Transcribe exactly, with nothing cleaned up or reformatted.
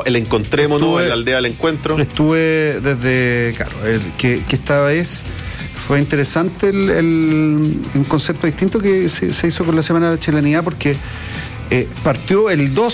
el Encontrémonos, estuve, el Aldea del Encuentro. Estuve desde, claro, el, que, que esta vez fue interesante el, el, un concepto distinto que se, se hizo con la Semana de la Chilenidad, porque eh, partió el dos